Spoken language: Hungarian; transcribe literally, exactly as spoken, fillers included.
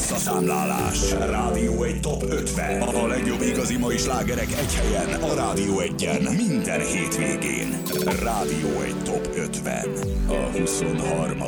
Visszaszámlálás. Rádió egy top ötven. A legjobb igazi mai slágerek egy helyen. A Rádió egyen. Minden hétvégén. Rádió egy top ötven. A huszonharmadik